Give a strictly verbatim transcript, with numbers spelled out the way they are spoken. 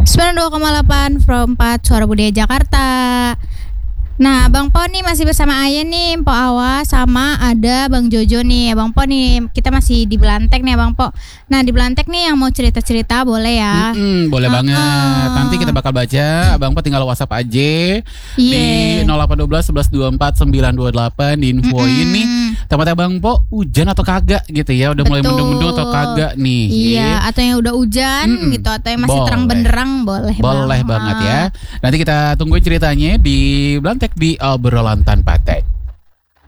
sembilan puluh dua koma delapan from empat Suara Budaya Jakarta. Nah, Bang Po nih masih bersama Ayen nih, Po Awa, sama ada Bang Jojo nih. Bang Po nih, kita masih di Belantek nih Bang Po. Nah, di Belantek nih yang mau cerita-cerita boleh ya? Mm-mm, boleh uh-uh. banget. Nanti kita bakal baca. Abang Po tinggal WhatsApp aja yeah. di nol delapan satu dua sebelas dua puluh empat sembilan dua delapan diinfoin Mm-mm. nih. Tempat Abang Po hujan atau kagak gitu ya? Udah Betul. mulai mendung-mendung atau kagak nih? Iya, atau yang udah hujan Mm-mm. gitu, atau yang masih boleh. terang benderang boleh. Boleh banget. banget ya. Nanti kita tungguin ceritanya di Belantek di obrolan tanpa teks.